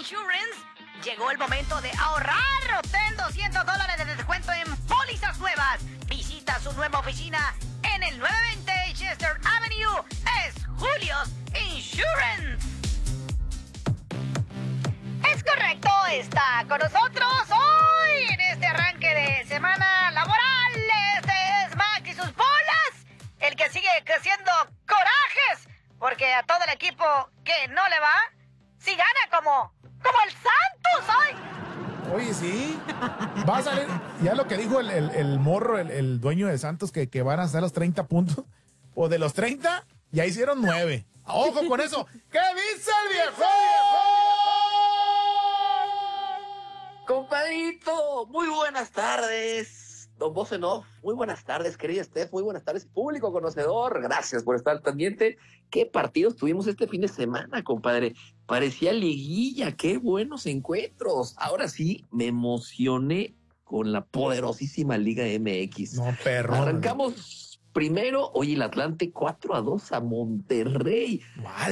Insurance. Llegó el momento de ahorrar. Obtén $200 de descuento en pólizas nuevas. Visita su nueva oficina en el 920 Chester Avenue. Es Julio's Insurance. Es correcto, está con nosotros hoy en este arranque de semana laboral. Este es Mac y sus bolas, el que sigue creciendo corajes, porque a todo el equipo que no le va, si gana como el Santos hoy. Oye, sí. Va a salir, ya lo que dijo el morro, el dueño de Santos, que van a ser los 30 puntos. O de los 30, ya hicieron 9. ¡Ojo con eso! ¿Qué dice el viejo? Compadrito, muy buenas tardes. Don Voz en Off, muy buenas tardes, querida Steph, muy buenas tardes, público conocedor. Gracias por estar pendiente. ¿Qué partidos tuvimos este fin de semana, compadre? Parecía liguilla, qué buenos encuentros. Ahora sí, me emocioné con la poderosísima Liga MX. No, perro. Arrancamos primero, hoy el Atlante 4-2 a Monterrey.